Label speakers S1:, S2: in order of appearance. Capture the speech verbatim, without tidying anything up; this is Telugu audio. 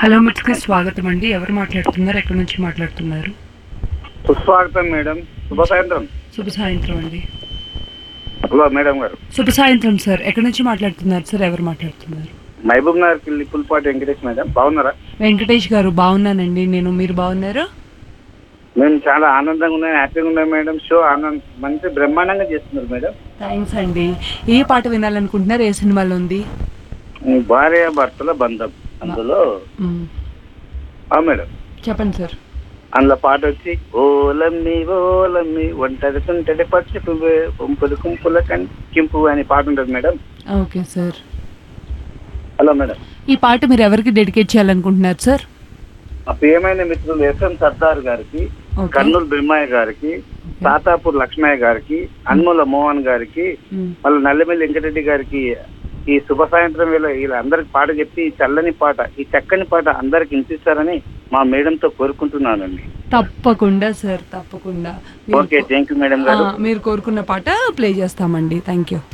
S1: హలో మిట్స్కి స్వాగతం అండి. ఎవరు మాట్లాడుతున్నారు, ఎక్కడి నుంచి మాట్లాడుతున్నారు?
S2: సుస్వాగతం మేడం. శుభ సాయంత్రం.
S1: శుభ సాయంత్రం అండి.
S2: హలో మేడం గారు.
S1: శుభ సాయంత్రం సార్. ఎక్కడి నుంచి మాట్లాడుతున్నారు సార్? ఎవరు మాట్లాడుతున్నారు?
S2: మహబూబ్ నగర్ కిల్లి పుల్పాటి వెంకటేష్ మేడం. బాగున్నారా?
S1: వెంకటేష్ గారు బాగున్నానండి. నేను, మీరు బాగున్నారు?
S2: మేము చాలా ఆనందంగా ఉన్నాం, హ్యాపీగా ఉన్నాం మేడం. షో ఆనంద్ మంచి బ్రహ్మాండంగా చేస్తున్నారు మేడం.
S1: థ్యాంక్స్ అండి. ఏ పాట వినాలనుకుంటున్నారు? ఏ సినిమాలో ఉంది?
S2: మీ భార్య భర్తల బంధం అందులో
S1: మ్మ్.
S2: ఆ మేడం
S1: చెప్పండి సార్.
S2: అందులో పాట వచ్చి ఓలమ్మి ఓలమ్మి ఒంటరి తుంటడి పచ్చి పువ్వు పొంపులు కుంపుల కంకింపు అనే పాట ఉంటుంది madam.
S1: Okay sir.
S2: Hello madam.
S1: ఈ పాట మీరు ఎవరికి డెడికేట్ చేయాలనుకుంటున్నారు సార్?
S2: మా ప్రియమైన మిత్రులు ఎస్ఎం సర్దార్ గారికి,
S1: ఓకే.
S2: కర్నూలు బ్రహ్మయ్య గారికి, తాతాపూర్ లక్ష్మయ్య గారికి, అన్ముల మోహన్ గారికి,
S1: మ్మ్.
S2: మళ్ళీ నల్లమెల్లి వెంకటరెడ్డి గారికి ఈ శుభ సాయంత్రం వేళ వీళ్ళందరికి పాట చెప్పి ఈ చల్లని పాట, ఈ చక్కని పాట అందరికి వినిపిస్తారని మా మేడంతో కోరుకుంటున్నానండి.
S1: తప్పకుండా సార్, తప్పకుండా.
S2: ఓకే, థ్యాంక్ యూ మేడం గారు.
S1: మీరు కోరుకున్న పాట ప్లే చేస్తామండి. Thank you.